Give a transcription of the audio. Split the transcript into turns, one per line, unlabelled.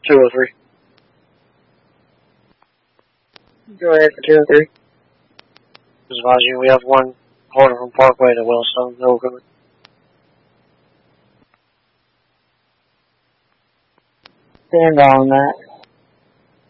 203.
Go ahead for 203.
Just advise you, we have one holder from Parkway to Wellstone. No good.
Stand on that.